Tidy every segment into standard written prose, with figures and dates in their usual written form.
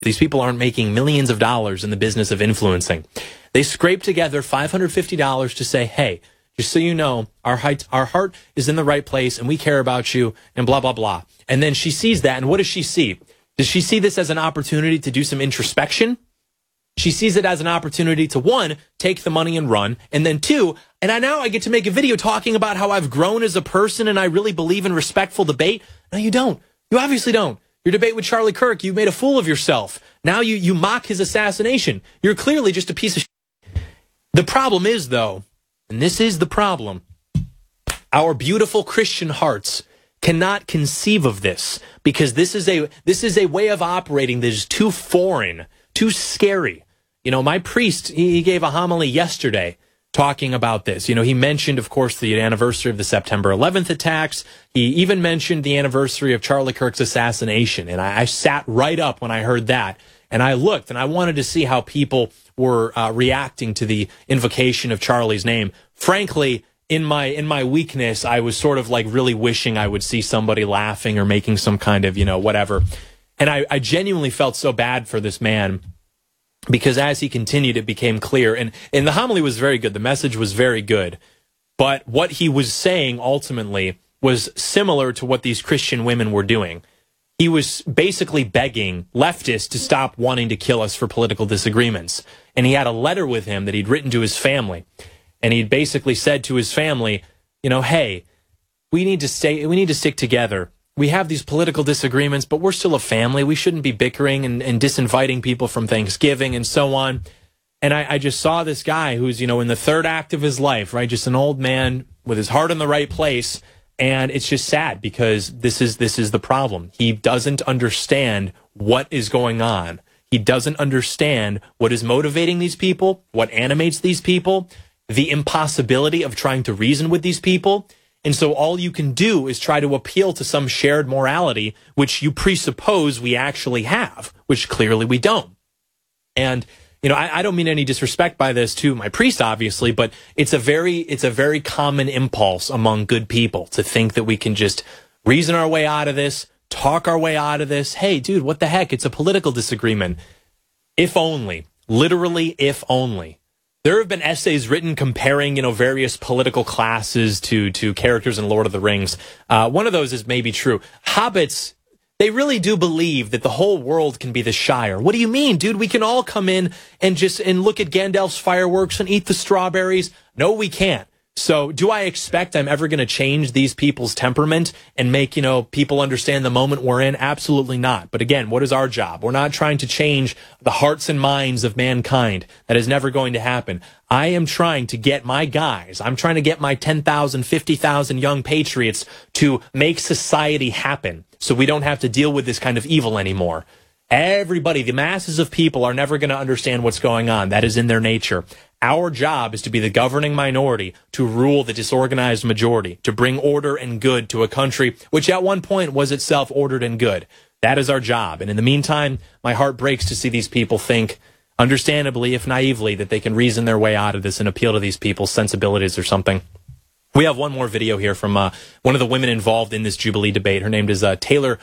These people aren't making millions of dollars in the business of influencing. They scrape together $550 to say, hey, just so you know, our heart is in the right place and we care about you and blah, blah, blah. And then she sees that. And what does she see? Does she see this as an opportunity to do some introspection? She sees it as an opportunity to, one, take the money and run. And then two, now I get to make a video talking about how I've grown as a person and I really believe in respectful debate. No, you don't. You obviously don't. Your debate with Charlie Kirk, you made a fool of yourself. Now you mock his assassination. You're clearly just a piece of shit. The problem is, though, and this is the problem, our beautiful Christian hearts cannot conceive of this because this is a way of operating that is too foreign, too scary. You know, my priest, he gave a homily yesterday talking about this. You know, he mentioned, of course, the anniversary of the September 11th attacks. He even mentioned the anniversary of Charlie Kirk's assassination. And I sat right up when I heard that. And I looked and I wanted to see how people were reacting to the invocation of Charlie's name. Frankly, in my weakness, I was sort of like really wishing I would see somebody laughing or making some kind of, whatever. And I genuinely felt so bad for this man. Because as he continued, it became clear. And the homily was very good. The message was very good. But what he was saying ultimately was similar to what these Christian women were doing. He was basically begging leftists to stop wanting to kill us for political disagreements. And he had a letter with him that he'd written to his family. And he'd basically said to his family, hey, we need to stick together. We have these political disagreements, but we're still a family. We shouldn't be bickering and disinviting people from Thanksgiving and so on. And I just saw this guy who's, in the third act of his life, right? Just an old man with his heart in the right place. And it's just sad because this is the problem. He doesn't understand what is going on. He doesn't understand what is motivating these people, what animates these people, the impossibility of trying to reason with these people. And so all you can do is try to appeal to some shared morality, which you presuppose we actually have, which clearly we don't. And, I don't mean any disrespect by this to my priest, obviously, but it's a very common impulse among good people to think that we can just reason our way out of this, talk our way out of this. Hey, dude, what the heck? It's a political disagreement. If only, literally, if only. There have been essays written comparing, various political classes to characters in Lord of the Rings. One of those is maybe true. Hobbits, they really do believe that the whole world can be the Shire. What do you mean, dude? We can all come in and look at Gandalf's fireworks and eat the strawberries. No, we can't. So do I expect I'm ever going to change these people's temperament and make, people understand the moment we're in? Absolutely not. But again, what is our job? We're not trying to change the hearts and minds of mankind. That is never going to happen. I am trying to get my guys, I'm trying to get my 10,000, 50,000 young patriots to make society happen so we don't have to deal with this kind of evil anymore. Everybody, the masses of people are never going to understand what's going on. That is in their nature. Our job is to be the governing minority, to rule the disorganized majority, to bring order and good to a country which at one point was itself ordered and good. That is our job. And in the meantime, my heart breaks to see these people think, understandably, if naively, that they can reason their way out of this and appeal to these people's sensibilities or something. We have one more video here from one of the women involved in this Jubilee debate. Her name is Taylor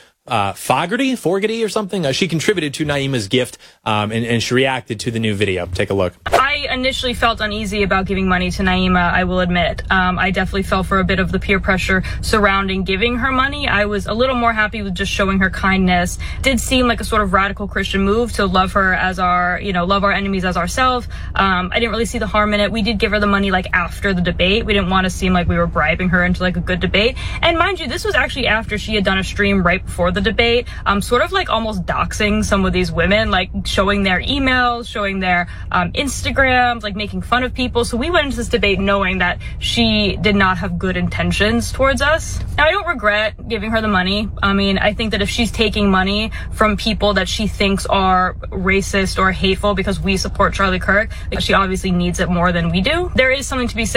Fogarty or something. She contributed to Naima's gift, and she reacted to the new video. Take a look. I initially felt uneasy about giving money to Naima, I will admit. I definitely fell for a bit of the peer pressure surrounding giving her money. I was a little more happy with just showing her kindness. It did seem like a sort of radical Christian move to love her as our, love our enemies as ourselves. I didn't really see the harm in it. We did give her the money after the debate. We didn't want to seem like we were bribing her into a good debate. And mind you, this was actually after she had done a stream right before the debate, sort of almost doxing some of these women, showing their emails, showing their Instagrams, making fun of people. So we went into this debate knowing that she did not have good intentions towards us. Now, I don't regret giving her the money. I mean, I think that if she's taking money from people that she thinks are racist or hateful because we support Charlie Kirk, she obviously needs it more than we do. There is something to be said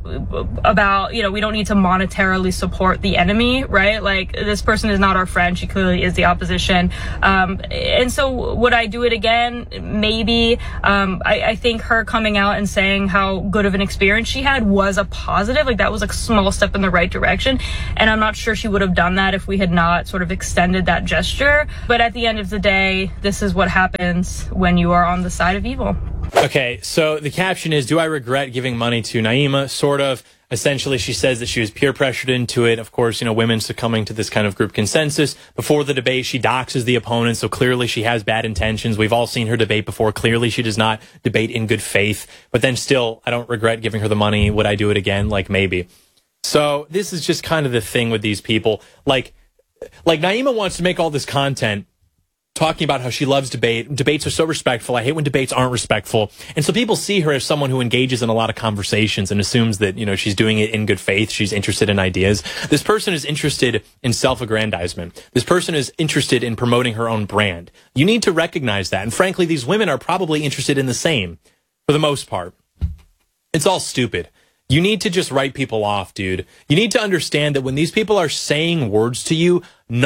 about, we don't need to monetarily support the enemy, right? Like, this person is not our friend. She clearly is the opposition. And so would I do it again? Maybe. I think her coming out and saying how good of an experience she had was a positive. Like, that was a small step in the right direction. And I'm not sure she would have done that if we had not sort of extended that gesture. But at the end of the day, this is what happens when you are on the side of evil. Okay, so the caption is, do I regret giving money to Naima? Sort of. Essentially, she says that she was peer pressured into it. Of course, women succumbing to this kind of group consensus. Before the debate, she doxes the opponent, so clearly she has bad intentions. We've all seen her debate before. Clearly, she does not debate in good faith. But then still, I don't regret giving her the money. Would I do it again? Like, maybe. So this is just kind of the thing with these people. Like Naima wants to make all this content talking about how she loves debate. Debates are so respectful. I hate when debates aren't respectful. And so people see her as someone who engages in a lot of conversations and assumes that, she's doing it in good faith. She's interested in ideas. This person is interested in self-aggrandizement. This person is interested in promoting her own brand. You need to recognize that. And frankly, these women are probably interested in the same for the most part. It's all stupid. You need to just write people off, dude. You need to understand that when these people are saying words to you,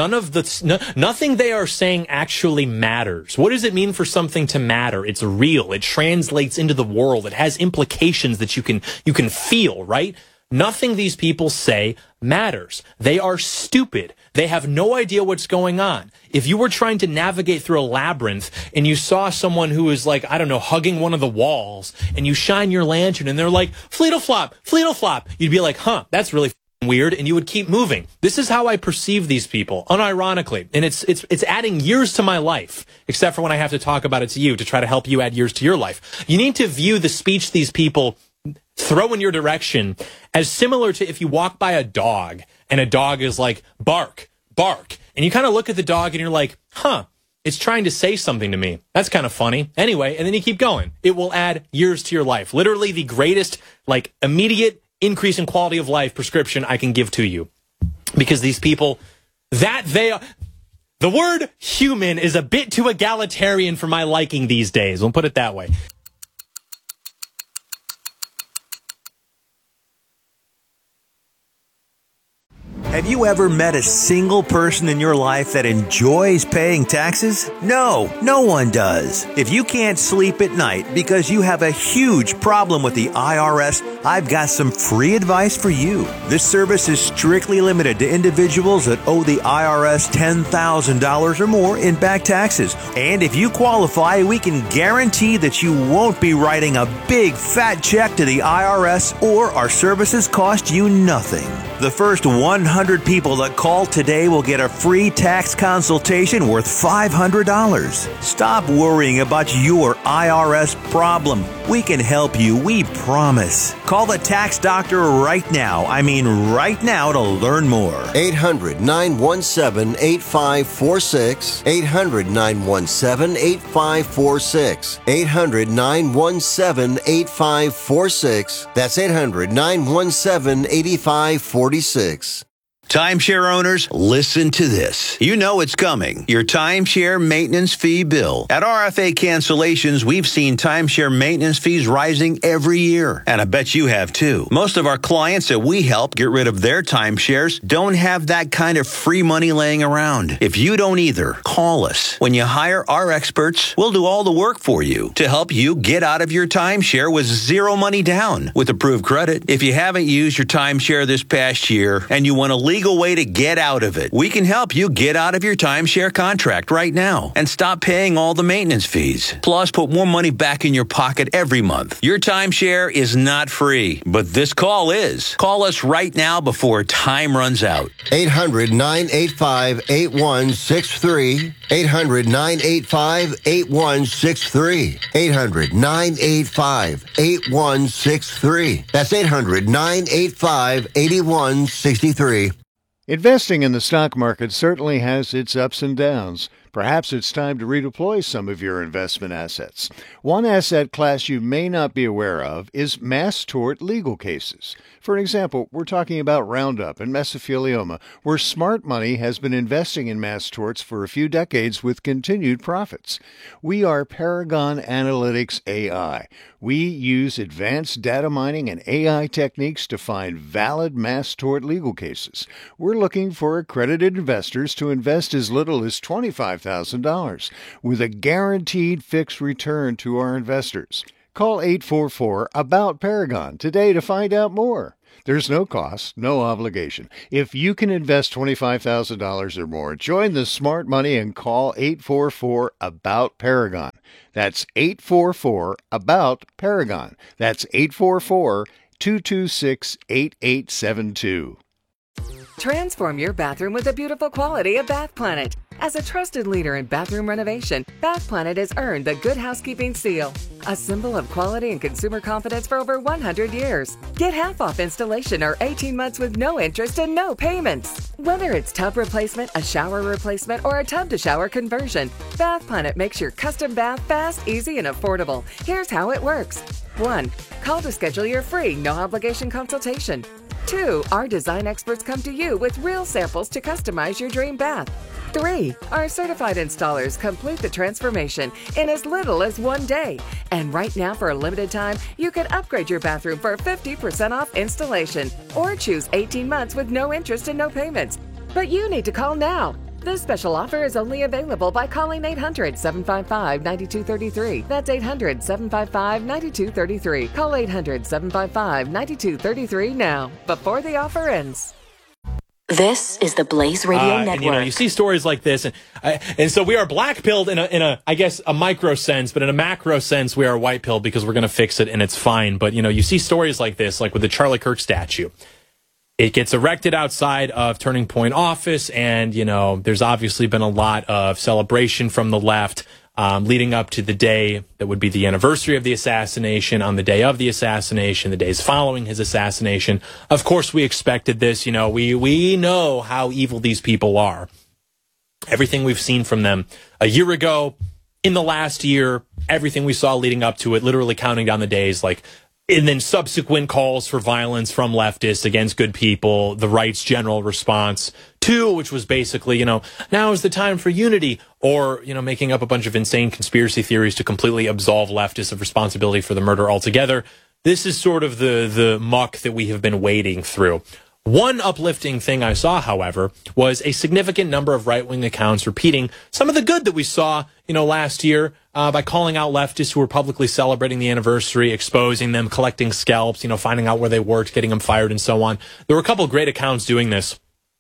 nothing they are saying actually matters. What does it mean for something to matter? It's real. It translates into the world. It has implications that you can feel, right? Nothing these people say matters. They are stupid. They have no idea what's going on. If you were trying to navigate through a labyrinth and you saw someone who is like, I don't know, hugging one of the walls, and you shine your lantern and they're like, fleetle flop, you'd be like, huh, that's really weird, and you would keep moving. This is how I perceive these people, unironically. And it's adding years to my life, except for when I have to talk about it to you to try to help you add years to your life. You need to view the speech these people throw in your direction as similar to if you walk by a dog and a dog is like, bark, bark. And you kind of look at the dog and you're like, huh, it's trying to say something to me. That's kind of funny. Anyway, and then you keep going. It will add years to your life. Literally the greatest, immediate increase in quality of life prescription I can give to you. Because these people, the word human is a bit too egalitarian for my liking these days. We'll put it that way. Have you ever met a single person in your life that enjoys paying taxes? No, no one does. If you can't sleep at night because you have a huge problem with the IRS, I've got some free advice for you. This service is strictly limited to individuals that owe the IRS $10,000 or more in back taxes. And if you qualify, we can guarantee that you won't be writing a big fat check to the IRS, or our services cost you nothing. The first 100 people that call today will get a free tax consultation worth $500. Stop worrying about your IRS problem. We can help you, we promise. Call the tax doctor right now. I mean right now, to learn more. 800-917-8546. 800-917-8546. 800-917-8546. That's 800-917-8546. Timeshare owners, listen to this. You know it's coming. Your timeshare maintenance fee bill. At RFA Cancellations, we've seen timeshare maintenance fees rising every year. And I bet you have too. Most of our clients that we help get rid of their timeshares don't have that kind of free money laying around. If you don't either, call us. When you hire our experts, we'll do all the work for you to help you get out of your timeshare with zero money down with approved credit. If you haven't used your timeshare this past year and you want to legal way to get out of it, we can help you get out of your timeshare contract right now and stop paying all the maintenance fees. Plus, put more money back in your pocket every month. Your timeshare is not free, but this call is. Call us right now before time runs out. 800-985-8163. 800-985-8163. 800-985-8163. That's 800-985-8163. Investing in the stock market certainly has its ups and downs, Perhaps it's time to redeploy some of your investment assets. One asset class you may not be aware of is mass tort legal cases. For example, we're talking about Roundup and mesothelioma, where smart money has been investing in mass torts for a few decades with continued profits. We are Paragon Analytics AI. We use advanced data mining and AI techniques to find valid mass tort legal cases. We're looking for accredited investors to invest as little as $25,000 with a guaranteed fixed return to our investors. Call 844-ABOUT-PARAGON today to find out more. There's no cost, no obligation. If you can invest $25,000 or more, join the smart money and call 844-ABOUT-PARAGON. That's 844-ABOUT-PARAGON. That's 844-226-8872. Transform your bathroom with the beautiful quality of Bath Planet. As a trusted leader in bathroom renovation, Bath Planet has earned the Good Housekeeping seal, a symbol of quality and consumer confidence for over 100 years. Get half off installation or 18 months with no interest and no payments. Whether it's tub replacement, a shower replacement, or a tub-to-shower conversion, Bath Planet makes your custom bath fast, easy, and affordable. Here's how it works. 1. Call to schedule your free, no-obligation consultation. 2. Our design experts come to you with real samples to customize your dream bath. 3. Our certified installers complete the transformation in as little as 1 day. And right now, for a limited time, you can upgrade your bathroom for 50% off installation or choose 18 months with no interest and no payments. But you need to call now. This special offer is only available by calling 800-755-9233. That's 800-755-9233. Call 800-755-9233 now, before the offer ends. This is the Blaze Radio Network. And, you see stories like this, and so we are black-pilled in a, I guess, a micro sense, but in a macro sense, we are white-pilled because we're going to fix it and it's fine. But, you see stories like this, like with the Charlie Kirk statue. It gets erected outside of Turning Point office, and, there's obviously been a lot of celebration from the left leading up to the day that would be the anniversary of the assassination, on the day of the assassination, the days following his assassination. Of course, we expected this. We know how evil these people are. Everything we've seen from them a year ago, in the last year, everything we saw leading up to it, literally counting down the days, and then subsequent calls for violence from leftists against good people, the right's general response to, which was basically, now is the time for unity, or, making up a bunch of insane conspiracy theories to completely absolve leftists of responsibility for the murder altogether. This is sort of the muck that we have been wading through. One uplifting thing I saw, however, was a significant number of right-wing accounts repeating some of the good that we saw, last year by calling out leftists who were publicly celebrating the anniversary, exposing them, collecting scalps, finding out where they worked, getting them fired, and so on. There were a couple of great accounts doing this.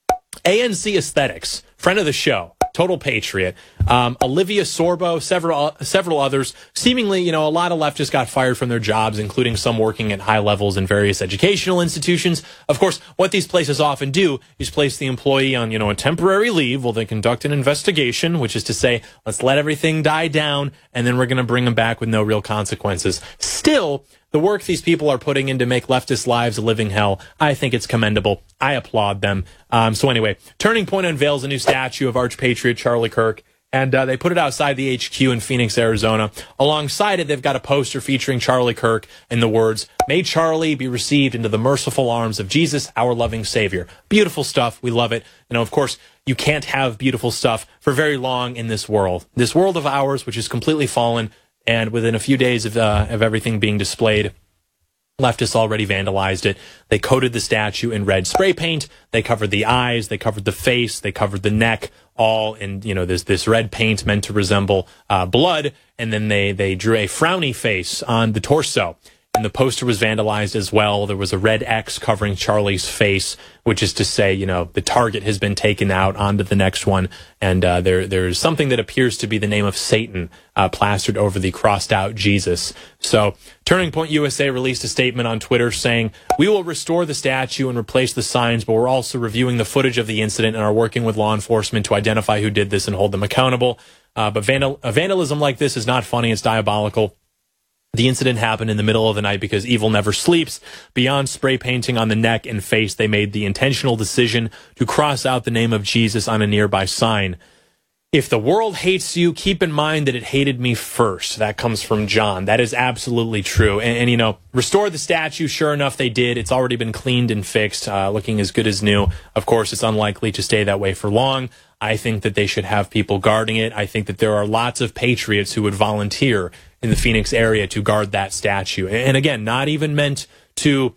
ANC Aesthetics, friend of the show, total patriot, Olivia Sorbo, several others. Seemingly, a lot of leftists got fired from their jobs, including some working at high levels in various educational institutions. Of course, what these places often do is place the employee on, a temporary leave while they conduct an investigation, which is to say, let's let everything die down, and then we're going to bring them back with no real consequences. Still, the work these people are putting in to make leftist lives a living hell, I think it's commendable. I applaud them. So anyway, Turning Point unveils a new statue of arch patriot Charlie Kirk, and they put it outside the HQ in Phoenix, Arizona. Alongside it, they've got a poster featuring Charlie Kirk and the words, "May Charlie be received into the merciful arms of Jesus, our loving Savior." Beautiful stuff. We love it. Of course, you can't have beautiful stuff for very long in this world. This world of ours, which is completely fallen, and within a few days of everything being displayed, leftists already vandalized it. They coated the statue in red spray paint. They covered the eyes. They covered the face. They covered the neck, all in, this red paint meant to resemble blood. And then they drew a frowny face on the torso. And the poster was vandalized as well. There was a red X covering Charlie's face, which is to say, the target has been taken out onto the next one. And there's something that appears to be the name of Satan plastered over the crossed out Jesus. So Turning Point USA released a statement on Twitter saying, "We will restore the statue and replace the signs, but we're also reviewing the footage of the incident and are working with law enforcement to identify who did this and hold them accountable. But vandalism like this is not funny. It's diabolical. The incident happened in the middle of the night because evil never sleeps. Beyond spray painting on the neck and face, they made the intentional decision to cross out the name of Jesus on a nearby sign." If the world hates you, keep in mind that it hated me first. That comes from John. That is absolutely true. And restore the statue. Sure enough, they did. It's already been cleaned and fixed, looking as good as new. Of course, it's unlikely to stay that way for long. I think that they should have people guarding it. I think that there are lots of patriots who would volunteer in the Phoenix area to guard that statue. And again, not even meant to,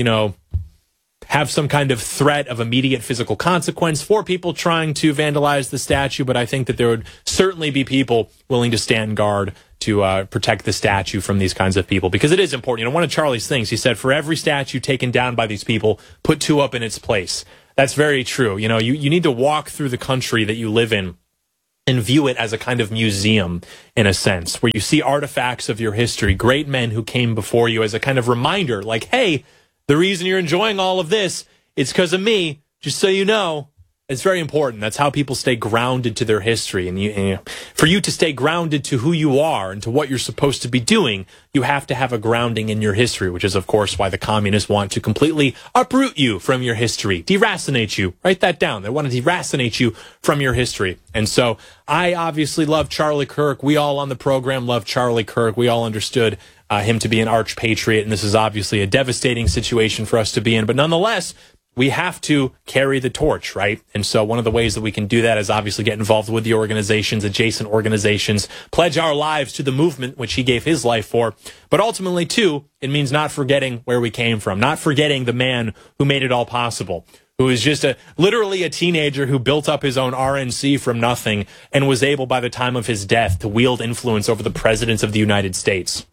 have some kind of threat of immediate physical consequence for people trying to vandalize the statue, but I think that there would certainly be people willing to stand guard to protect the statue from these kinds of people, because it is important. One of Charlie's things, he said, for every statue taken down by these people, put 2 up in its place. That's very true. You need to walk through the country that you live in and view it as a kind of museum, in a sense, where you see artifacts of your history, great men who came before you, as a kind of reminder, like, hey, the reason you're enjoying all of this is because of me, just so you know. It's very important. That's how people stay grounded to their history. And for you to stay grounded to who you are and to what you're supposed to be doing, you have to have a grounding in your history, which is, of course, why the communists want to completely uproot you from your history, deracinate you. Write that down. They want to deracinate you from your history. And so I obviously love Charlie Kirk. We all on the program love Charlie Kirk. We all understood him to be an arch patriot, and this is obviously a devastating situation for us to be in. But nonetheless, we have to carry the torch, right? And so one of the ways that we can do that is obviously get involved with the organizations, adjacent organizations, pledge our lives to the movement, which he gave his life for. But ultimately, too, it means not forgetting where we came from, not forgetting the man who made it all possible, who is just literally a teenager who built up his own RNC from nothing and was able, by the time of his death, to wield influence over the presidents of the United States.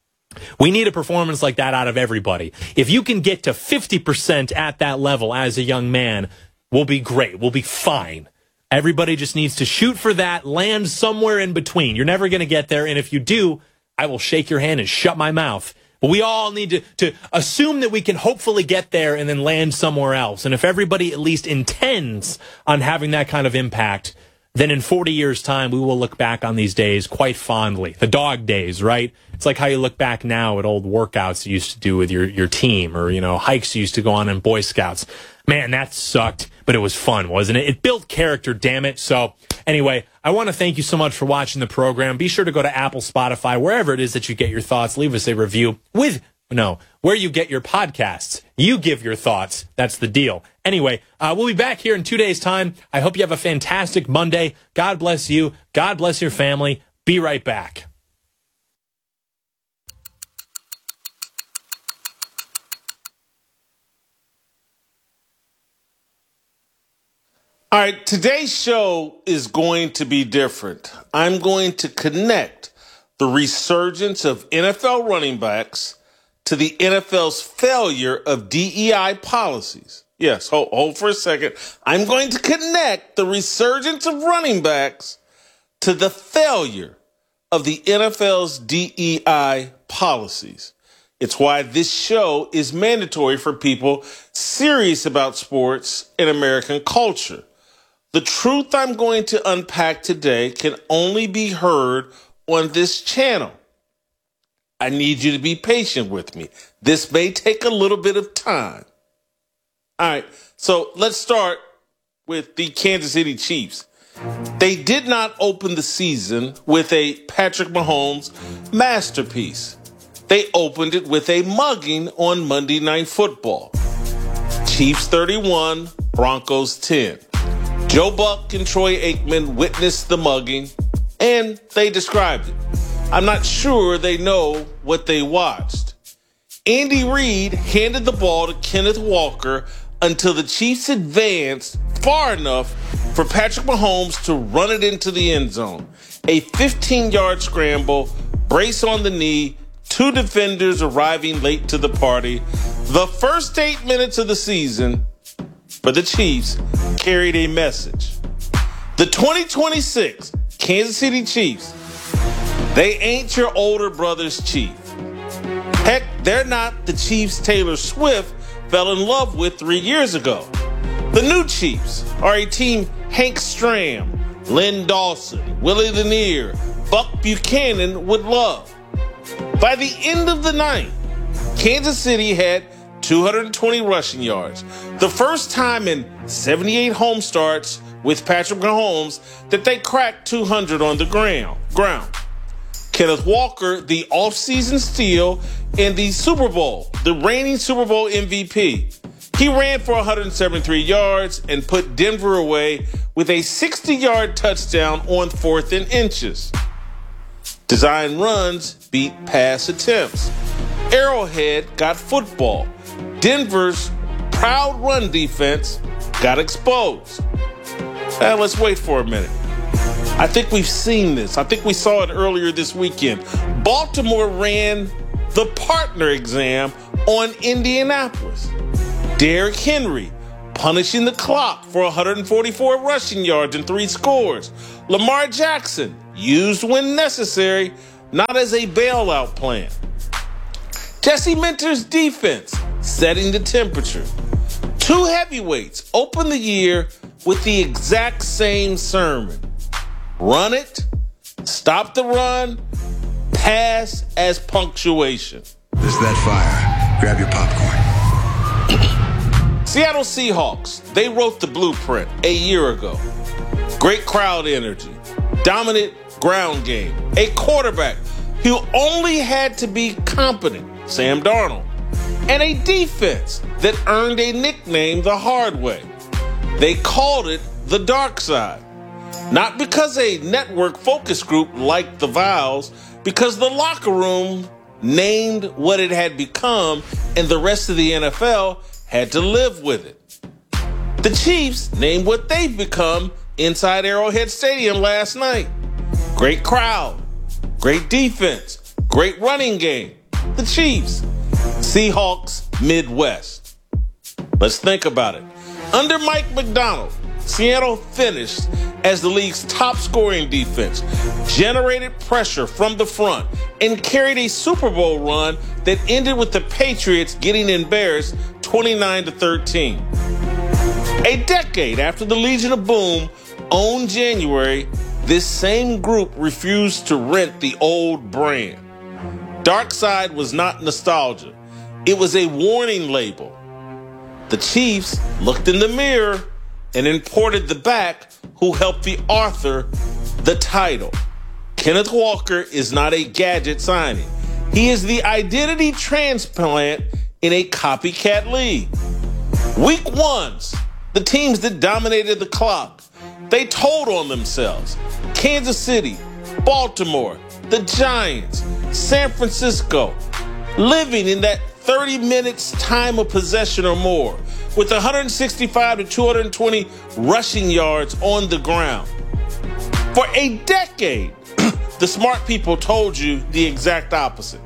We need a performance like that out of everybody. If you can get to 50% at that level as a young man, we'll be great. We'll be fine. Everybody just needs to shoot for that, land somewhere in between. You're never going to get there, and if you do, I will shake your hand and shut my mouth. But we all need to assume that we can hopefully get there and then land somewhere else. And if everybody at least intends on having that kind of impact, then in 40 years' time, we will look back on these days quite fondly. The dog days, right? It's like how you look back now at old workouts you used to do with your team, or, hikes you used to go on in Boy Scouts. Man, that sucked, but it was fun, wasn't it? It built character, damn it. So anyway, I want to thank you so much for watching the program. Be sure to go to Apple, Spotify, wherever it is that you get your thoughts. Leave us a review where you get your podcasts. You give your thoughts. That's the deal. Anyway, we'll be back here in 2 days' time. I hope you have a fantastic Monday. God bless you. God bless your family. Be right back. All right, today's show is going to be different. I'm going to connect the resurgence of NFL running backs to the NFL's failure of DEI policies. Yes, hold for a second. I'm going to connect the resurgence of running backs to the failure of the NFL's DEI policies. It's why this show is mandatory for people serious about sports and American culture. The truth I'm going to unpack today can only be heard on this channel. I need you to be patient with me. This may take a little bit of time. All right, so let's start with the Kansas City Chiefs. They did not open the season with a Patrick Mahomes masterpiece. They opened it with a mugging on Monday Night Football. Chiefs 31, Broncos 10. Joe Buck and Troy Aikman witnessed the mugging, and they described it. I'm not sure they know what they watched. Andy Reid handed the ball to Kenneth Walker until the Chiefs advanced far enough for Patrick Mahomes to run it into the end zone. A 15-yard scramble, brace on the knee, 2 defenders arriving late to the party. The first 8 minutes of the season for the Chiefs carried a message. The 2026 Kansas City Chiefs, they ain't your older brother's Chief. Heck, they're not the Chiefs Taylor Swift fell in love with 3 years ago. The new Chiefs are a team Hank Stram, Len Dawson, Willie Lanier, Buck Buchanan would love. By the end of the night, Kansas City had 220 rushing yards. The first time in 78 home starts with Patrick Mahomes that they cracked 200 on the ground. Kenneth Walker, the offseason steal, and the reigning Super Bowl MVP. He ran for 173 yards and put Denver away with a 60-yard touchdown on 4th and inches. Design runs beat pass attempts. Arrowhead got football. Denver's proud run defense got exposed. Now let's wait for a minute. I think we've seen this. I think we saw it earlier this weekend. Baltimore ran the partner exam on Indianapolis. Derrick Henry punishing the clock for 144 rushing yards and 3 scores. Lamar Jackson used when necessary, not as a bailout plan. Jesse Minter's defense setting the temperature. 2 heavyweights open the year with the exact same sermon. Run it, stop the run, pass as punctuation. This is that fire. Grab your popcorn. Seattle Seahawks, they wrote the blueprint a year ago. Great crowd energy, dominant ground game, a quarterback who only had to be competent, Sam Darnold, and a defense that earned a nickname the hard way. They called it the dark side. Not because a network focus group liked the Vows, because the locker room named what it had become and the rest of the NFL had to live with it. The Chiefs named what they've become inside Arrowhead Stadium last night. Great crowd, great defense, great running game. The Chiefs. Seahawks Midwest. Let's think about it. Under Mike Macdonald, Seattle finished as the league's top scoring defense, generated pressure from the front, and carried a Super Bowl run that ended with the Patriots getting embarrassed 29-13. A decade after the Legion of Boom owned January, this same group refused to rent the old brand. Dark Side was not nostalgia. It was a warning label. The Chiefs looked in the mirror and imported the back who helped the author the title. Kenneth Walker is not a gadget signing. He is the identity transplant in a copycat league. Week 1s, the teams that dominated the clock, they told on themselves. Kansas City, Baltimore, the Giants, San Francisco, living in that 30 minutes time of possession or more, with 165 to 220 rushing yards on the ground. For a decade, the smart people told you the exact opposite.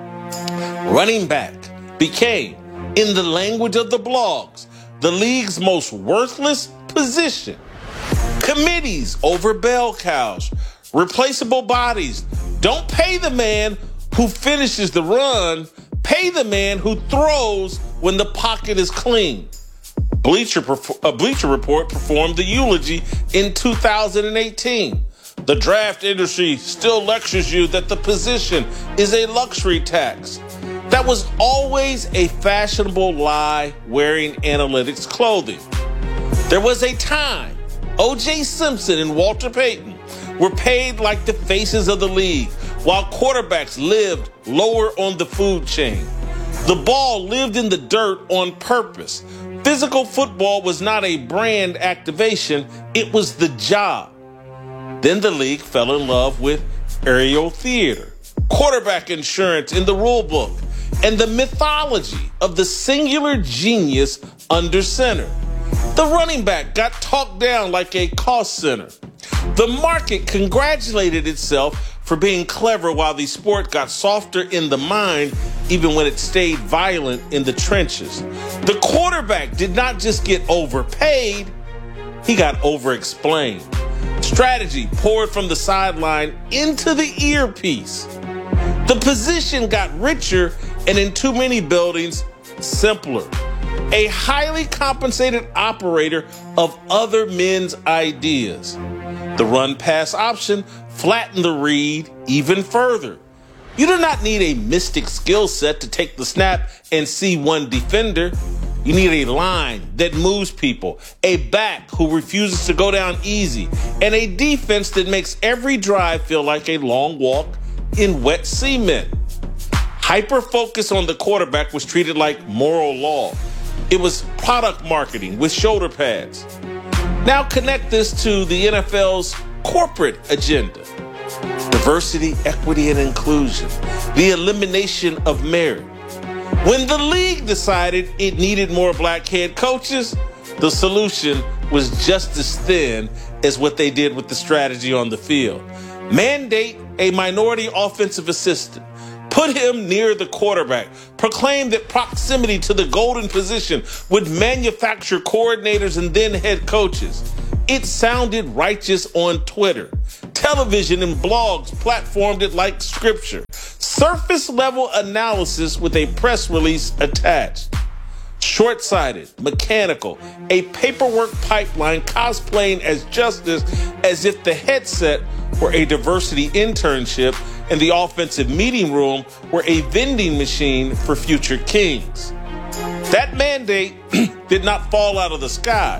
Running back became, in the language of the blogs, the league's most worthless position. Committees over bell cows, replaceable bodies. Don't pay the man who finishes the run, pay the man who throws when the pocket is clean. Bleacher Report performed the eulogy in 2018. The draft industry still lectures you that the position is a luxury tax. That was always a fashionable lie wearing analytics clothing. There was a time O.J. Simpson and Walter Payton were paid like the faces of the league, while quarterbacks lived lower on the food chain. The ball lived in the dirt on purpose. Physical football was not a brand activation, it was the job. Then the league fell in love with aerial theater, quarterback insurance in the rule book, and the mythology of the singular genius under center. The running back got talked down like a cost center. The market congratulated itself for being clever while the sport got softer in the mind, even when it stayed violent in the trenches. The quarterback did not just get overpaid, he got overexplained. Strategy poured from the sideline into the earpiece. The position got richer and, in too many buildings, simpler. A highly compensated operator of other men's ideas. The run-pass option flattened the read even further. You do not need a mystic skill set to take the snap and see one defender. You need a line that moves people, a back who refuses to go down easy, and a defense that makes every drive feel like a long walk in wet cement. Hyper-focus on the quarterback was treated like moral law. It was product marketing with shoulder pads. Now connect this to the NFL's corporate agenda. Diversity, equity, and inclusion. The elimination of merit. When the league decided it needed more black head coaches, the solution was just as thin as what they did with the strategy on the field. Mandate a minority offensive assistant. Put him near the quarterback. Proclaim that proximity to the golden position would manufacture coordinators and then head coaches. It sounded righteous on Twitter. Television and blogs platformed it like scripture. Surface-level analysis with a press release attached. Short-sighted, mechanical, a paperwork pipeline cosplaying as justice as if the headset were a diversity internship and the offensive meeting room were a vending machine for future kings. That mandate did not fall out of the sky.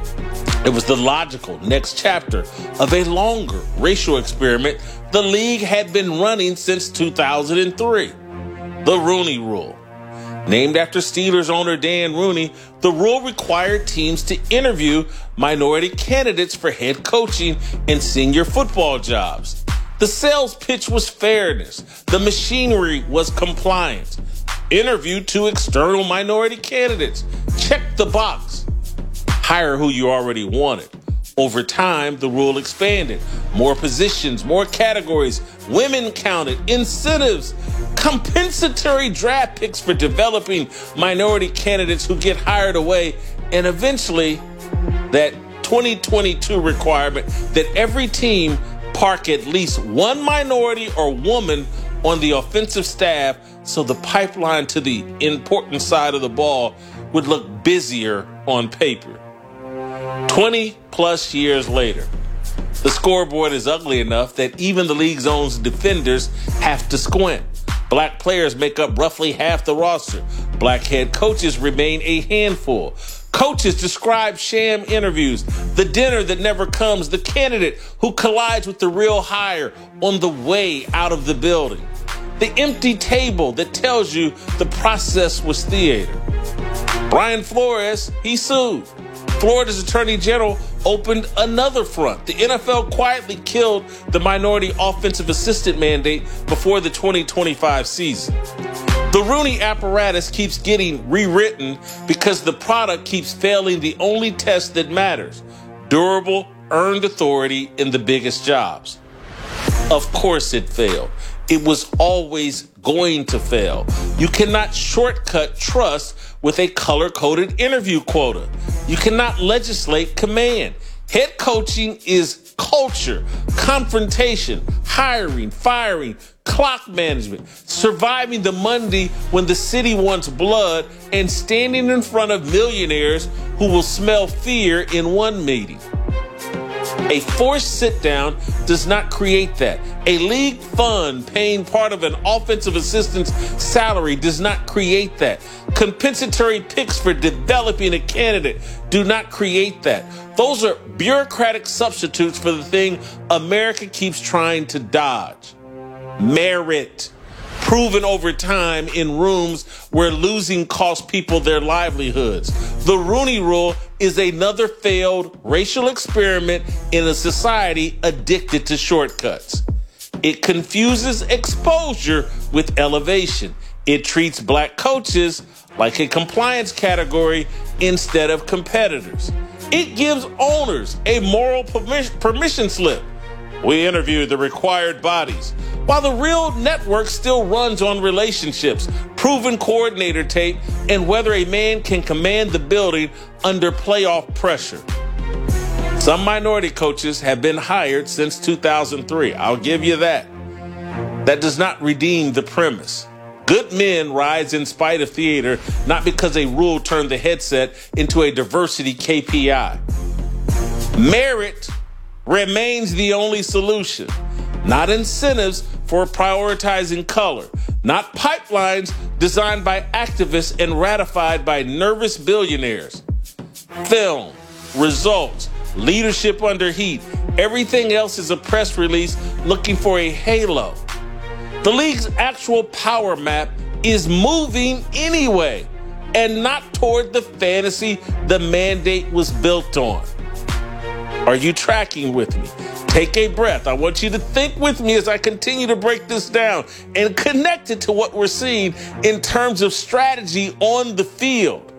It was the logical next chapter of a longer racial experiment the league had been running since 2003. The Rooney Rule. Named after Steelers owner Dan Rooney, the rule required teams to interview minority candidates for head coaching and senior football jobs. The sales pitch was fairness. The machinery was compliance. Interview 2 external minority candidates. Check the box. Hire who you already wanted. Over time, the rule expanded. More positions, more categories, women counted, incentives, compensatory draft picks for developing minority candidates who get hired away, and eventually that 2022 requirement that every team park at least one minority or woman on the offensive staff so the pipeline to the important side of the ball would look busier on paper. 20 plus years later, the scoreboard is ugly enough that even the league's own defenders have to squint. Black players make up roughly half the roster. Black head coaches remain a handful. Coaches describe sham interviews, the dinner that never comes, the candidate who collides with the real hire on the way out of the building, the empty table that tells you the process was theater. Brian Flores, he sued. Florida's Attorney General opened another front. The NFL quietly killed the minority offensive assistant mandate before the 2025 season. The Rooney apparatus keeps getting rewritten because the product keeps failing the only test that matters: durable, earned authority in the biggest jobs. Of course it failed. It was always going to fail. You cannot shortcut trust with a color-coded interview quota. You cannot legislate command. Head coaching is culture, confrontation, hiring, firing, clock management, surviving the Monday when the city wants blood, and standing in front of millionaires who will smell fear in one meeting. A forced sit-down does not create that. A league fund paying part of an offensive assistant's salary does not create that. Compensatory picks for developing a candidate do not create that. Those are bureaucratic substitutes for the thing America keeps trying to dodge: merit. Proven over time in rooms where losing costs people their livelihoods. The Rooney Rule is another failed racial experiment in a society addicted to shortcuts. It confuses exposure with elevation. It treats black coaches like a compliance category instead of competitors. It gives owners a moral permission slip. We interviewed the required bodies, while the real network still runs on relationships, proven coordinator tape, and whether a man can command the building under playoff pressure. Some minority coaches have been hired since 2003. I'll give you that. That does not redeem the premise. Good men rise in spite of theater, not because a rule turned the headset into a diversity KPI. Merit remains the only solution, not incentives for prioritizing color. not pipelines designed by activists and ratified by nervous billionaires. Film, results, leadership under heat. Everything else is a press release looking for a halo. The league's actual power map is moving anyway, and not toward the fantasy the mandate was built on. Are you tracking with me? Take a breath. I want you to think with me as I continue to break this down and connect it to what we're seeing in terms of strategy on the field.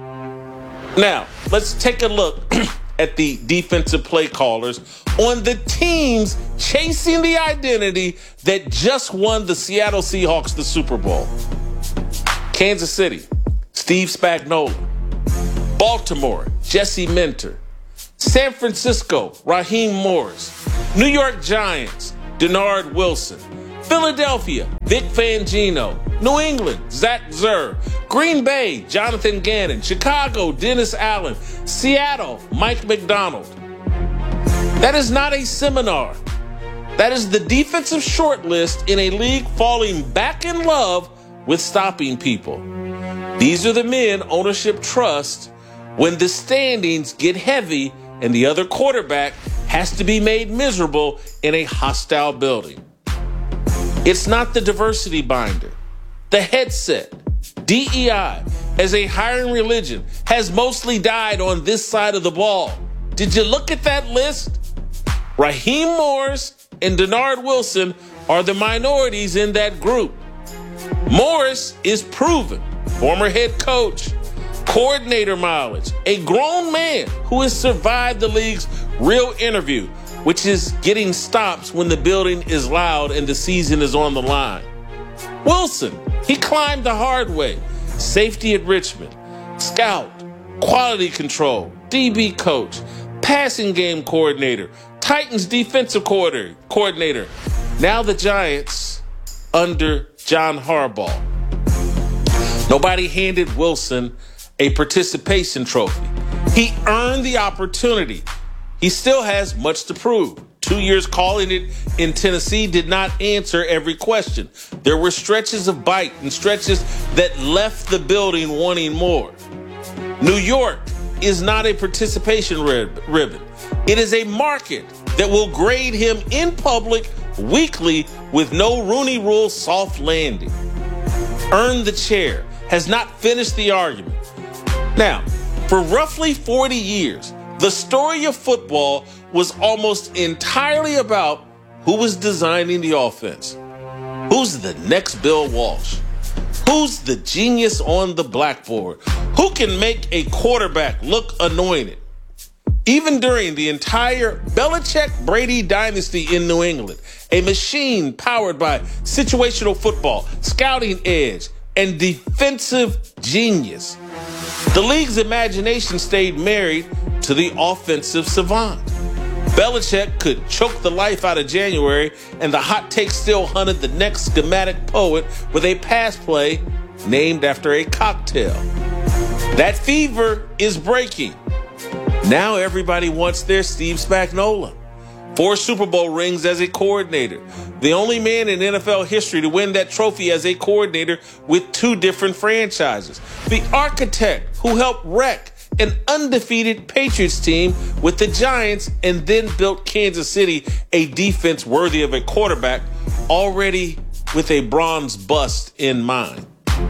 Now, let's take a look at the defensive play callers on the teams chasing the identity that just won the Seattle Seahawks the Super Bowl. Kansas City, Steve Spagnuolo. Baltimore, Jesse Minter. San Francisco, Raheem Morris. New York Giants, Denard Wilson. Philadelphia, Vic Fangino. New England, Zach Zer. Green Bay, Jonathan Gannon. Chicago, Dennis Allen. Seattle, Mike McDonald. That is not a seminar. That is the defensive short list in a league falling back in love with stopping people. These are the men ownership trusts when the standings get heavy and the other quarterback has to be made miserable in a hostile building. It's not the diversity binder. The headset, DEI, as a hiring religion, has mostly died on this side of the ball. Did you look at that list? Raheem Morris and Denard Wilson are the minorities in that group. Morris is proven, former head coach, coordinator mileage, a grown man who has survived the league's real interview, which is getting stops when the building is loud and the season is on the line. Wilson, he climbed the hard way. Safety at Richmond, scout, quality control, DB coach, passing game coordinator, Titans defensive coordinator. Now the Giants under John Harbaugh. Nobody handed Wilson a participation trophy. He earned the opportunity. He still has much to prove. 2 years calling it in Tennessee did not answer every question. There were stretches of bite and stretches that left the building wanting more. New York is not a participation ribbon. It is a market that will grade him in public weekly with no Rooney Rule soft landing. Earned the chair, has not finished the argument. Now, for roughly 40 years, the story of football was almost entirely about who was designing the offense. Who's the next Bill Walsh? Who's the genius on the blackboard? Who can make a quarterback look anointed? Even during the entire Belichick-Brady dynasty in New England, a machine powered by situational football, scouting edge, and defensive genius. The league's imagination stayed married to the offensive savant. Belichick could choke the life out of January, and the hot take still hunted the next schematic poet with a pass play named after a cocktail. That fever is breaking. Now everybody wants their Steve Spagnuolo. 4 Super Bowl rings as a coordinator. The only man in NFL history to win that trophy as a coordinator with 2 different franchises. The architect who helped wreck an undefeated Patriots team with the Giants and then built Kansas City a defense worthy of a quarterback already with a bronze bust in mind.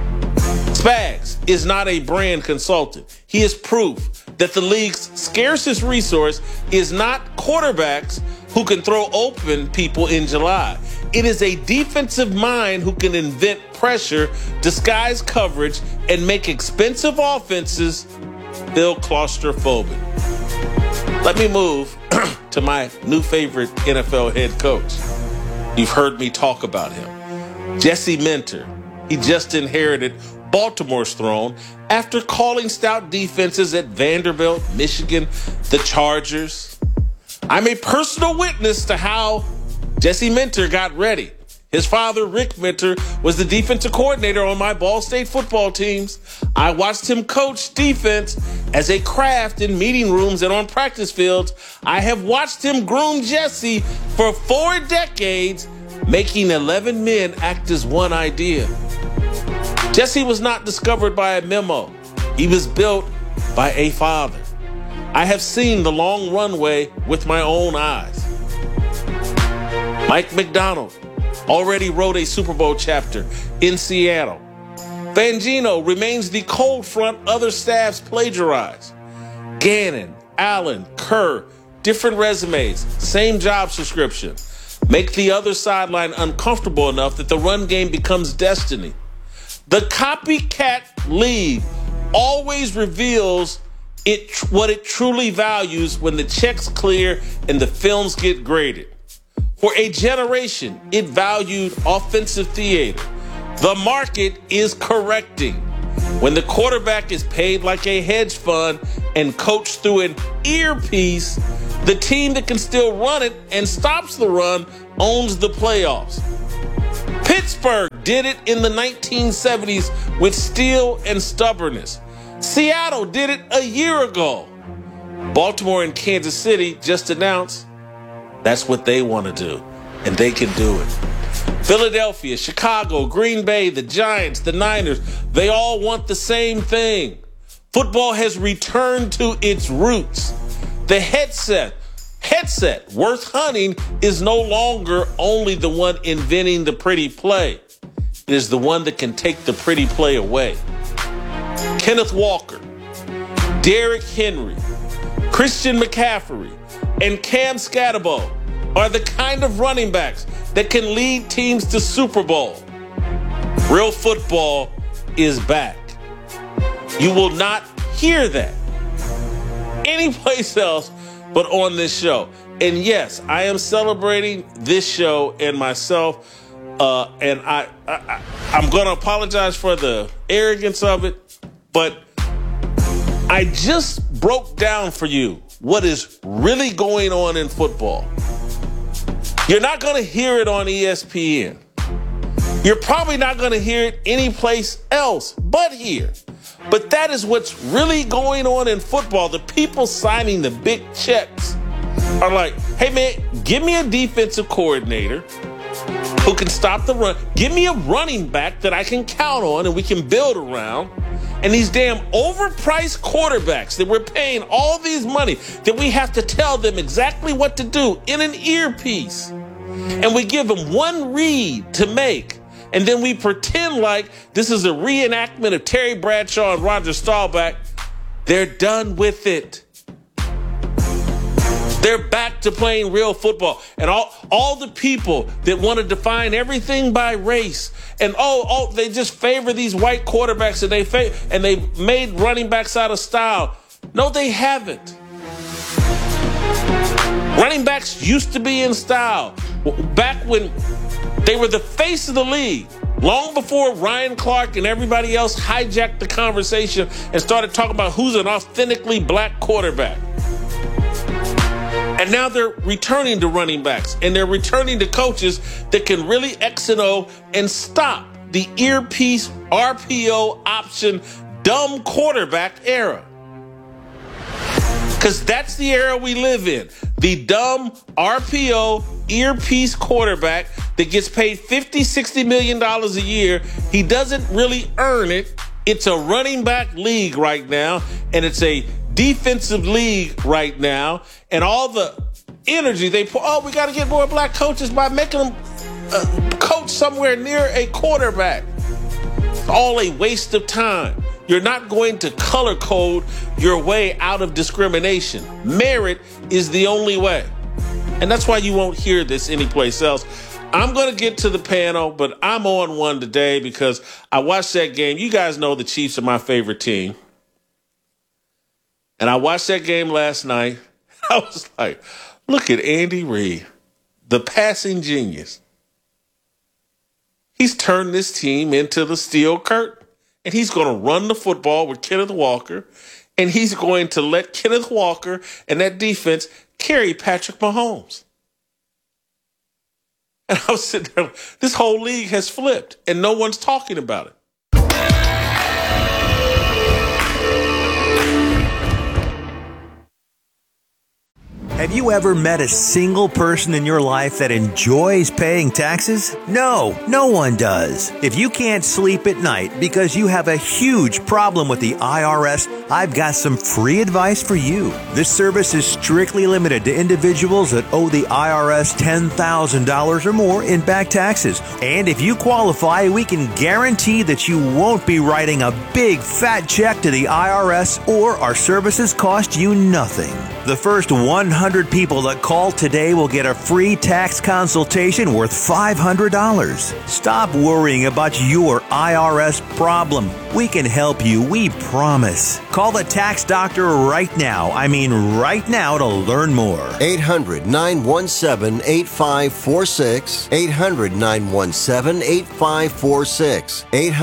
Spags is not a brand consultant. He is proof that the league's scarcest resource is not quarterbacks who can throw open people in July. It is a defensive mind who can invent pressure, disguise coverage, and make expensive offenses feel claustrophobic. Let me move to my new favorite NFL head coach. You've heard me talk about him. Jesse Minter. He just inherited Baltimore's throne after calling stout defenses at Vanderbilt, Michigan, the Chargers. I'm a personal witness to how Jesse Minter got ready. His father, Rick Minter, was the defensive coordinator on my Ball State football teams. I watched him coach defense as a craft in meeting rooms and on practice fields. I have watched him groom Jesse for 4 decades making 11 men act as one idea. Jesse was not discovered by a memo. He was built by a father. I have seen the long runway with my own eyes. Mike McDonald already wrote a Super Bowl chapter in Seattle. Fangino remains the cold front other staffs plagiarize. Gannon, Allen, Kerr, different resumes, same job subscription. Make the other sideline uncomfortable enough that the run game becomes destiny. The copycat league always reveals what it truly values when the checks clear and the films get graded. For a generation, it valued offensive theater. The market is correcting. When the quarterback is paid like a hedge fund and coached through an earpiece, the team that can still run it and stops the run owns the playoffs. Pittsburgh did it in the 1970s with steel and stubbornness. Seattle did it a year ago. Baltimore and Kansas City just announced that's what they want to do, and they can do it. Philadelphia, Chicago, Green Bay, the Giants, the Niners, they all want the same thing. Football has returned to its roots. The headset worth hunting is no longer only the one inventing the pretty play. It is the one that can take the pretty play away. Kenneth Walker, Derrick Henry, Christian McCaffrey, and Cam Scatterbo are the kind of running backs that can lead teams to Super Bowl. Real football is back. You will not hear that anyplace else but on this show. And yes, I am celebrating this show and myself. And I'm going to apologize for the arrogance of it, but I just broke down for you what is really going on in football. You're not going to hear it on ESPN. You're probably not going to hear it anyplace else but here. But that is what's really going on in football. The people signing the big checks are like, hey, man, give me a defensive coordinator who can stop the run. Give me a running back that I can count on and we can build around. And these damn overpriced quarterbacks that we're paying all these money, that we have to tell them exactly what to do in an earpiece. And we give them one read to make. And then we pretend like this is a reenactment of Terry Bradshaw and Roger Staubach. They're done with it. They're back to playing real football. And all the people that want to define everything by race and they just favor these white quarterbacks and they've made running backs out of style. No, they haven't. Running backs used to be in style back when they were the face of the league, long before Ryan Clark and everybody else hijacked the conversation and started talking about who's an authentically black quarterback. And now they're returning to running backs, and they're returning to coaches that can really X and O and stop the earpiece, RPO option, dumb quarterback era. Because that's the era we live in. The dumb RPO earpiece quarterback that gets paid $50, $60 million a year. He doesn't really earn it. It's a running back league right now, and it's a defensive league right now. And all the energy they put, we got to get more black coaches by making them coach somewhere near a quarterback. It's all a waste of time. You're not going to color code your way out of discrimination. Merit is the only way. And that's why you won't hear this anyplace else. I'm going to get to the panel, but I'm on one today because I watched that game. You guys know the Chiefs are my favorite team. And I watched that game last night. I was like, look at Andy Reid, the passing genius. He's turned this team into the steel curtain. And he's going to run the football with Kenneth Walker. And he's going to let Kenneth Walker and that defense carry Patrick Mahomes. And I was sitting there, this whole league has flipped, and no one's talking about it. Have you ever met a single person in your life that enjoys paying taxes? No, no one does. If you can't sleep at night because you have a huge problem with the IRS, I've got some free advice for you. This service is strictly limited to individuals that owe the IRS $10,000 or more in back taxes. And if you qualify, we can guarantee that you won't be writing a big fat check to the IRS, or our services cost you nothing. The first 100 people that call today will get a free tax consultation worth $500. Stop worrying about your IRS problem. We can help you, we promise. Call the tax doctor right now. I mean right now, to learn more. 800-917-8546. 800-917-8546.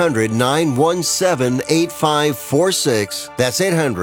800-917-8546. That's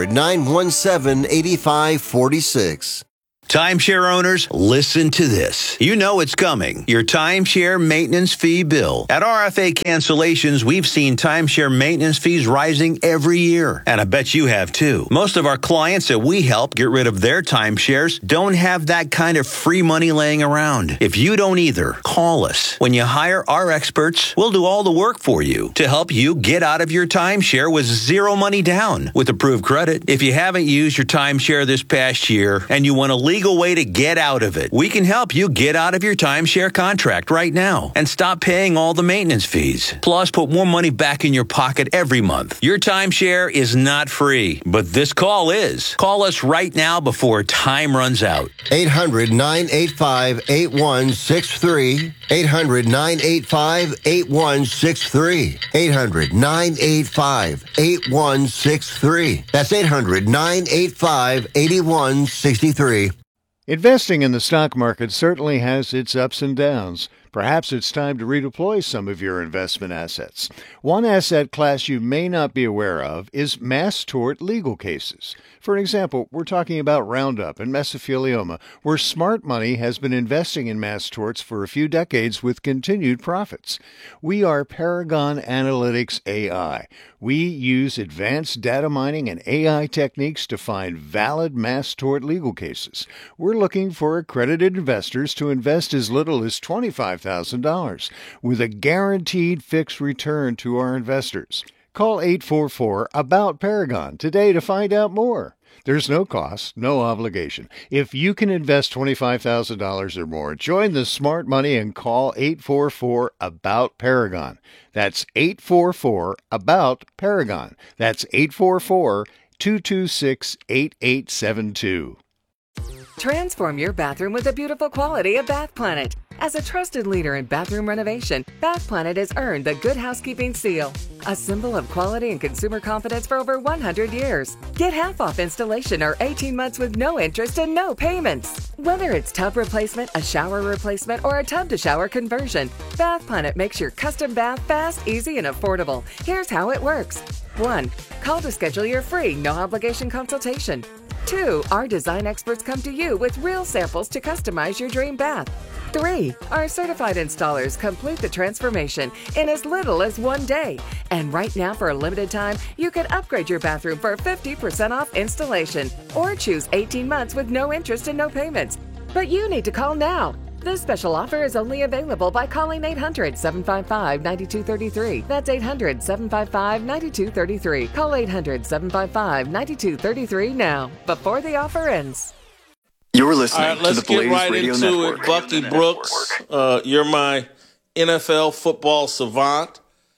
800-917-8546. Timeshare owners, listen to this. You know it's coming. Your timeshare maintenance fee bill. At RFA Cancellations, we've seen timeshare maintenance fees rising every year. And I bet you have too. Most of our clients that we help get rid of their timeshares don't have that kind of free money laying around. If you don't either, call us. When you hire our experts, we'll do all the work for you to help you get out of your timeshare with zero money down with approved credit. If you haven't used your timeshare this past year and you want a legal way to get out of it, we can help you get out of your timeshare contract right now and stop paying all the maintenance fees. Plus, put more money back in your pocket every month. Your timeshare is not free, but this call is. Call us right now before time runs out. 800-985-8163. 800-985-8163. 800-985-8163. That's 800-985-8163. Investing in the stock market certainly has its ups and downs. Perhaps it's time to redeploy some of your investment assets. One asset class you may not be aware of is mass tort legal cases. For example, we're talking about Roundup and mesothelioma, where smart money has been investing in mass torts for a few decades with continued profits. We are Paragon Analytics AI. We use advanced data mining and AI techniques to find valid mass tort legal cases. We're looking for accredited investors to invest as little as $25,000 with a guaranteed fixed return to our investors. Call 844-ABOUT-PARAGON today to find out more. There's no cost, no obligation. If you can invest $25,000 or more, join the smart money and call 844-ABOUT-PARAGON. That's 844-ABOUT-PARAGON. That's 844-226-8872. Transform your bathroom with the beautiful quality of Bath Planet. As a trusted leader in bathroom renovation, Bath Planet has earned the Good Housekeeping Seal, a symbol of quality and consumer confidence for over 100 years. Get half off installation or 18 months with no interest and no payments. Whether it's tub replacement, a shower replacement, or a tub-to-shower conversion, Bath Planet makes your custom bath fast, easy, and affordable. Here's how it works. 1. Call to schedule your free, no-obligation consultation. 2. Our design experts come to you with real samples to customize your dream bath. 3. Our certified installers complete the transformation in as little as 1 day. And right now, for a limited time, you can upgrade your bathroom for 50% off installation or choose 18 months with no interest and no payments. But you need to call now. This special offer is only available by calling 800-755-9233. That's 800-755-9233. Call 800-755-9233 now, before the offer ends. You're listening to the Blaze right Radio into Network. It. Bucky Brooks, you're my NFL football savant.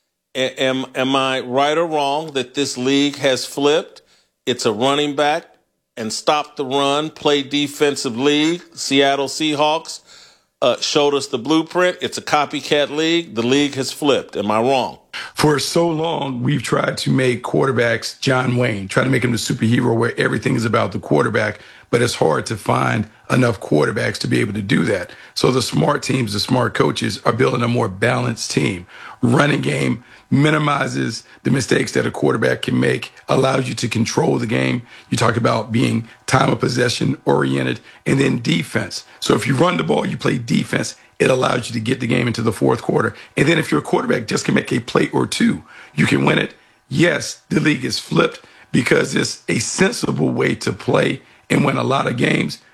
Am I right or wrong that this league has flipped? It's a running back and stop the run, play defensive league. Seattle Seahawks showed us the blueprint. It's a copycat league. The league has flipped. Am I wrong? For so long, we've tried to make quarterbacks John Wayne, try to make him the superhero where everything is about the quarterback, but it's hard to find enough quarterbacks to be able to do that. So the smart teams, the smart coaches are building a more balanced team. Running game minimizes the mistakes that a quarterback can make, allows you to control the game. You talk about being time of possession oriented, and then defense. So if you run the ball, you play defense, it allows you to get the game into the fourth quarter. And then if your quarterback just can make a play or two, you can win it. Yes, the league is flipped because it's a sensible way to play and win a lot of games.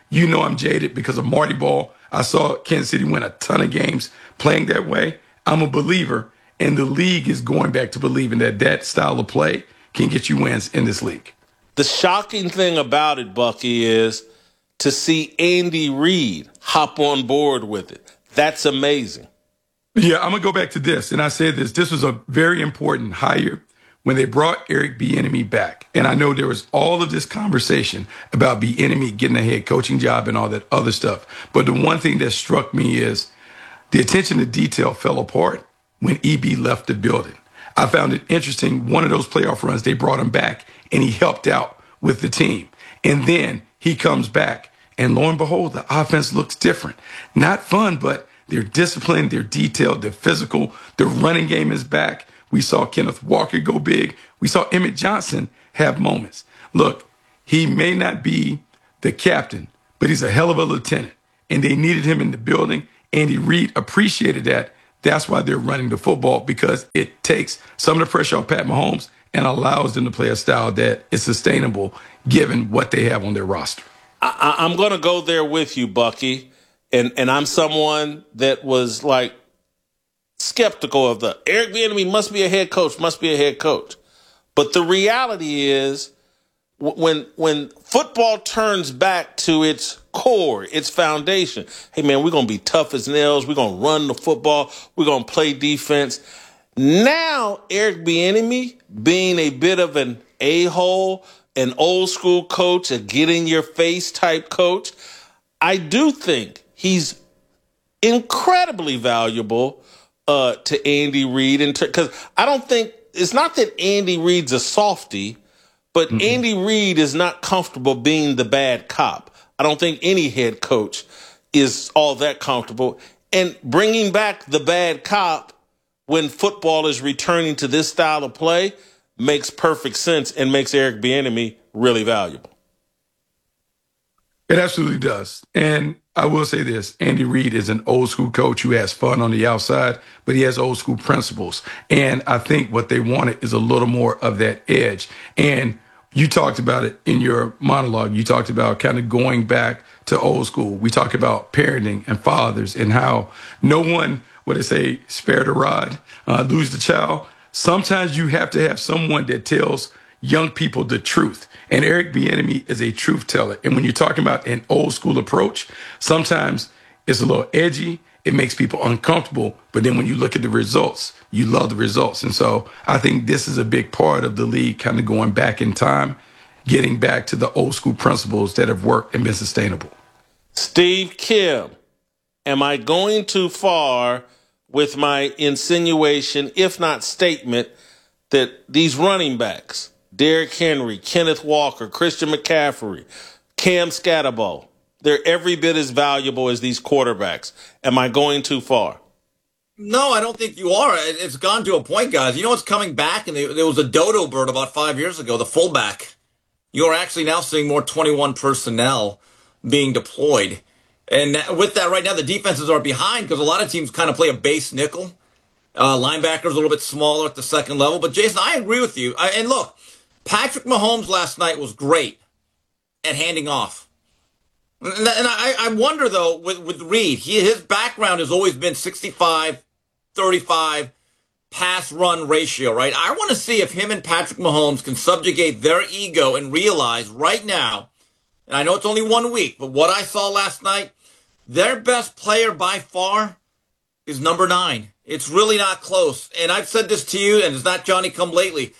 You know I'm jaded because of Marty Ball. I saw Kansas City win a ton of games playing that way. I'm a believer, and the league is going back to believing that style of play can get you wins in this league. The shocking thing about it, Bucky, is to see Andy Reid hop on board with it. That's amazing. Yeah, I'm going to go back to this. And I said this. This was a very important hire when they brought Eric Bieniemy back. And I know there was all of this conversation about Bieniemy getting a head coaching job and all that other stuff. But the one thing that struck me is the attention to detail fell apart when EB left the building. I found it interesting. One of those playoff runs, they brought him back and he helped out with the team. And then he comes back and lo and behold, the offense looks different. Not fun, but they're disciplined, they're detailed, they're physical. The running game is back. We saw Kenneth Walker go big. We saw Emmett Johnson have moments. Look, he may not be the captain, but he's a hell of a lieutenant. And they needed him in the building. Andy Reid appreciated that. That's why they're running the football, because it takes some of the pressure off Pat Mahomes and allows them to play a style that is sustainable given what they have on their roster. I'm going to go there with you, Bucky. And I'm someone that was like skeptical of the Eric Bieniemy must be a head coach. But the reality is when football turns back to its core, its foundation, hey, man, we're going to be tough as nails. We're going to run the football. We're going to play defense. Now, Eric Bieniemy being a bit of an a-hole, an old school coach, a get-in-your-face type coach, I do think he's incredibly valuable to Andy Reid. Because I don't think, it's not that Andy Reid's a softie, but Andy Reid is not comfortable being the bad cop. I don't think any head coach is all that comfortable. And bringing back the bad cop when football is returning to this style of play makes perfect sense and makes Eric Bieniemy really valuable. It absolutely does. And I will say this, Andy Reid is an old school coach who has fun on the outside, but he has old school principles. And I think what they wanted is a little more of that edge. And you talked about it in your monologue. You talked about kind of going back to old school. We talk about parenting and fathers and how no one, what they say, spare the rod, lose the child. Sometimes you have to have someone that tells young people the truth. And Eric Bieniemy is a truth teller. And when you're talking about an old school approach, sometimes it's a little edgy. It makes people uncomfortable. But then when you look at the results, you love the results. And so I think this is a big part of the league kind of going back in time, getting back to the old school principles that have worked and been sustainable. Steve Kim, am I going too far with my insinuation, if not statement, that these running backs, Derrick Henry, Kenneth Walker, Christian McCaffrey, Cam Scatterbo, they're every bit as valuable as these quarterbacks? Am I going too far? No, I don't think you are. It's gone to a point, guys. You know what's coming back? And there was a dodo bird about 5 years ago, the fullback. You're actually now seeing more 21 personnel being deployed. And with that right now, the defenses are behind because a lot of teams kind of play a base nickel. Linebackers a little bit smaller at the second level. But, Jason, I agree with you. And look, Patrick Mahomes last night was great at handing off. And I wonder, though, with Reid, his background has always been 65-35 pass-run ratio, right? I want to see if him and Patrick Mahomes can subjugate their ego and realize right now, and I know it's only 1 week, but what I saw last night, their best player by far is number 9. It's really not close. And I've said this to you, and it's not Johnny come lately.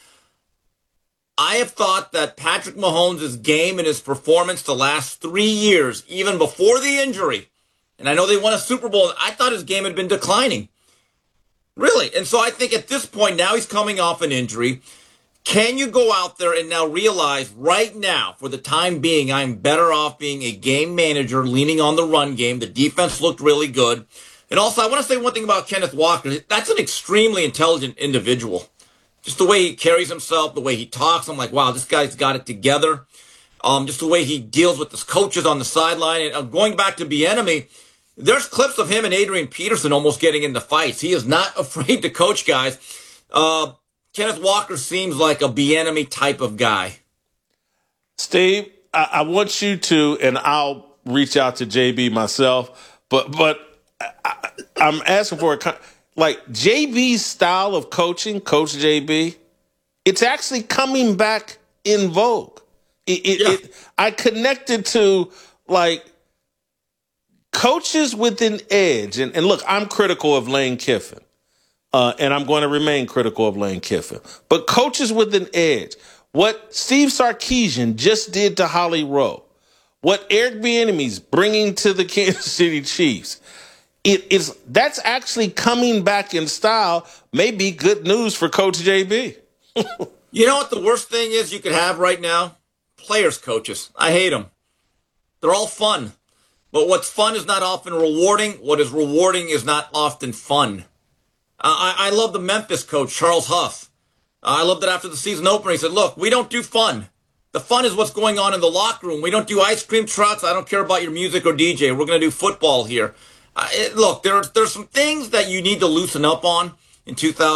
I have thought that Patrick Mahomes' game and his performance the last 3 years, even before the injury, and I know they won a Super Bowl, I thought his game had been declining. Really. And so I think at this point, now he's coming off an injury. Can you go out there and now realize right now, for the time being, I'm better off being a game manager, leaning on the run game. The defense looked really good. And also, I want to say one thing about Kenneth Walker. That's an extremely intelligent individual. Just the way he carries himself, the way he talks, I'm like, wow, this guy's got it together. Just the way he deals with his coaches on the sideline. And going back to Bieniemy, there's clips of him and Adrian Peterson almost getting into fights. He is not afraid to coach guys. Kenneth Walker seems like a Bieniemy type of guy. Steve, I want you to, and I'll reach out to JB myself, but I'm asking for like JB's style of coaching, Coach JB. It's actually coming back in vogue. I connected to like coaches with an edge, and look, I'm critical of Lane Kiffin, and I'm going to remain critical of Lane Kiffin. But coaches with an edge, what Steve Sarkisian just did to Holly Rowe, what Eric Bieniemy's bringing to the Kansas City Chiefs, that's actually coming back in style. Maybe good news for Coach JB. You know what the worst thing is you could have right now? Players coaches. I hate them. They're all fun. But what's fun is not often rewarding. What is rewarding is not often fun. I love the Memphis coach, Charles Huff. I love that after the season opener, he said, look, we don't do fun. The fun is what's going on in the locker room. We don't do ice cream trucks. I don't care about your music or DJ. We're going to do football here. Look, there's some things that you need to loosen up on in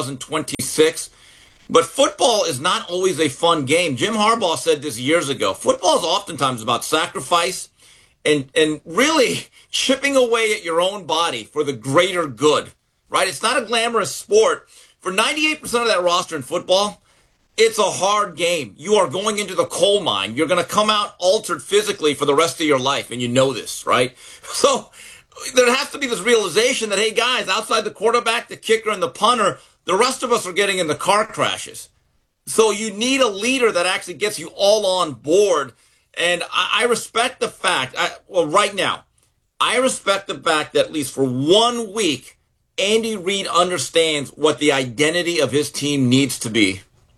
2026. But football is not always a fun game. Jim Harbaugh said this years ago. Football is oftentimes about sacrifice and really chipping away at your own body for the greater good, right? It's not a glamorous sport. For 98% of that roster in football, it's a hard game. You are going into the coal mine. You're going to come out altered physically for the rest of your life, and you know this, right? So there has to be this realization that, hey, guys, outside the quarterback, the kicker, and the punter, the rest of us are getting in the car crashes. So you need a leader that actually gets you all on board. And I respect the fact, right now, I respect the fact that at least for 1 week, Andy Reid understands what the identity of his team needs to be.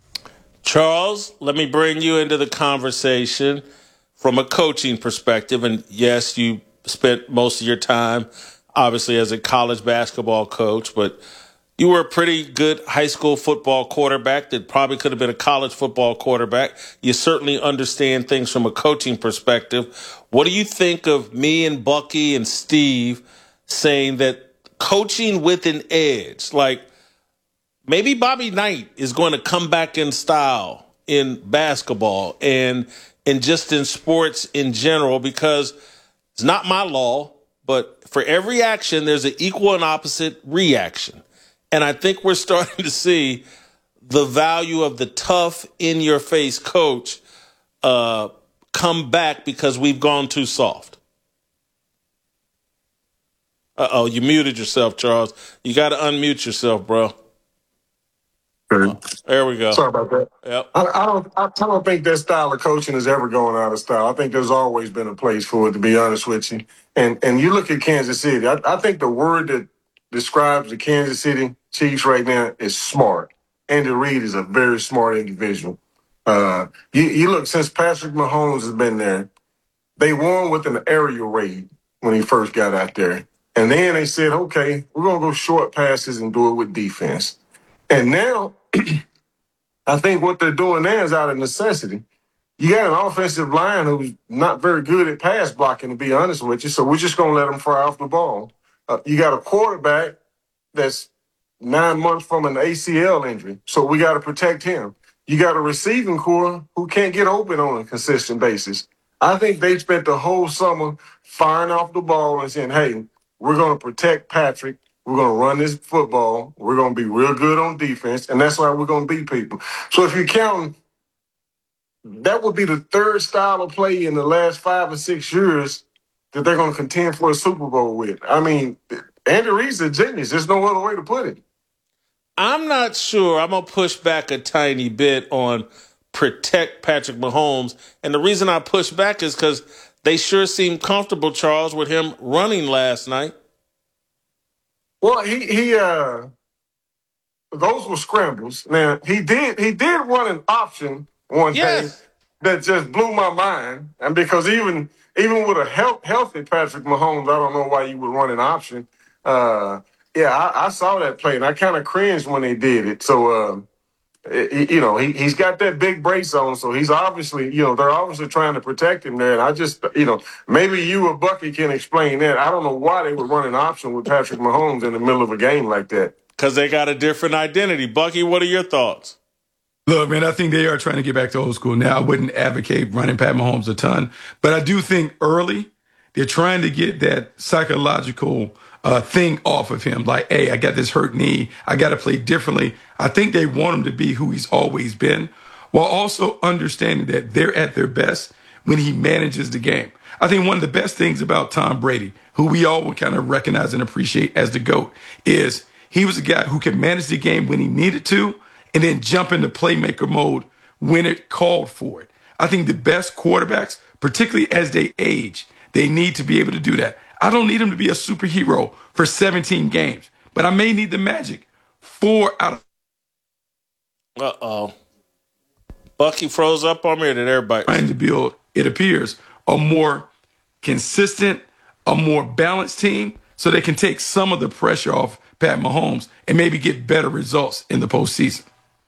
Charles, let me bring you into the conversation from a coaching perspective. And yes, you spent most of your time, obviously, as a college basketball coach, but you were a pretty good high school football quarterback that probably could have been a college football quarterback. You certainly understand things from a coaching perspective. What do you think of me and Bucky and Steve saying that coaching with an edge, like maybe Bobby Knight is going to come back in style in basketball and just in sports in general, because it's not my law, but for every action, there's an equal and opposite reaction. And I think we're starting to see the value of the tough, in-your-face coach come back because we've gone too soft. Uh-oh, you muted yourself, Charles. You got to unmute yourself, bro. There we go. Sorry about that. Yep. I don't think that style of coaching is ever going out of style. I think there's always been a place for it, to be honest with you. And you look at Kansas City, I think the word that describes the Kansas City Chiefs right now is smart. Andy Reid is a very smart individual. You look, since Patrick Mahomes has been there, they won with an aerial raid when he first got out there. And then they said, okay, we're going to go short passes and do it with defense. And now I think what they're doing now is out of necessity. You got an offensive line who's not very good at pass blocking, to be honest with you, so we're just going to let them fry off the ball. You got a quarterback that's 9 months from an ACL injury, so we got to protect him. You got a receiving core who can't get open on a consistent basis. I think they spent the whole summer firing off the ball and saying, hey, we're going to protect Patrick. We're going to run this football. We're going to be real good on defense, and that's why we're going to beat people. So if you're counting, that would be the third style of play in the last 5 or 6 years that they're going to contend for a Super Bowl with. I mean, Andy Reid's a genius. There's no other way to put it. I'm not sure. I'm going to push back a tiny bit on protect Patrick Mahomes. And the reason I push back is because they sure seemed comfortable, Charles, with him running last night. Well, those were scrambles. Now, he did run an option one day that just blew my mind. And because even with a healthy Patrick Mahomes, I don't know why you would run an option. I saw that play, and I kind of cringed when they did it. So, he's got that big brace on, so he's obviously, they're obviously trying to protect him there. And I just, maybe you or Bucky can explain that. I don't know why they would run an option with Patrick Mahomes in the middle of a game like that. Because they got a different identity. Bucky, what are your thoughts? Look, man, I think they are trying to get back to old school now. I wouldn't advocate running Pat Mahomes a ton, but I do think early They're trying to get that psychological thing off of him. Like, hey, I got this hurt knee. I got to play differently. I think they want him to be who he's always been, while also understanding that they're at their best when he manages the game. I think one of the best things about Tom Brady, who we all would kind of recognize and appreciate as the GOAT, is he was a guy who could manage the game when he needed to and then jump into playmaker mode when it called for it. I think the best quarterbacks, particularly as they age, they need to be able to do that. I don't need him to be a superhero for 17 games, but I may need the magic 4 out of. Uh-oh. Bucky froze up on me, or did everybody? Trying to build, it appears, a more consistent, a more balanced team so they can take some of the pressure off Pat Mahomes and maybe get better results in the postseason.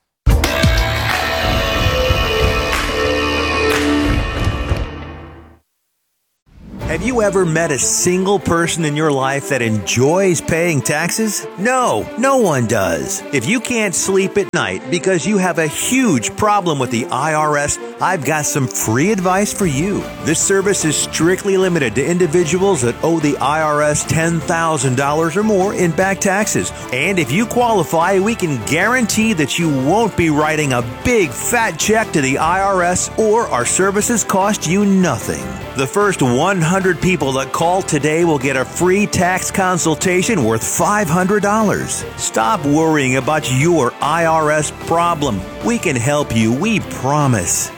Have you ever met a single person in your life that enjoys paying taxes? No, no one does. If you can't sleep at night because you have a huge problem with the IRS, I've got some free advice for you. This service is strictly limited to individuals that owe the IRS $10,000 or more in back taxes. And if you qualify, we can guarantee that you won't be writing a big fat check to the IRS, or our services cost you nothing. The first 100 people that call today will get a free tax consultation worth $500. Stop worrying about your IRS problem. We can help you, we promise.